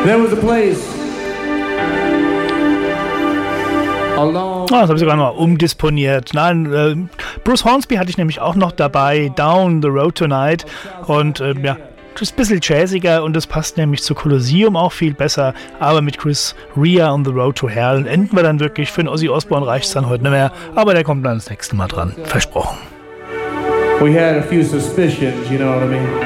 There was a place das habe ich sogar noch umdisponiert. Nein, Bruce Hornsby hatte ich nämlich auch noch dabei, Down the Road Tonight. Und ja, das ist ein bisschen jazziger und das passt nämlich zu Colosseum auch viel besser. Aber mit Chris Rea on the Road to Hell enden wir dann wirklich. Für den Ozzy Osbourne reicht es dann heute nicht mehr. Aber der kommt dann das nächste Mal dran. Versprochen. We had a few suspicions, you know what I mean?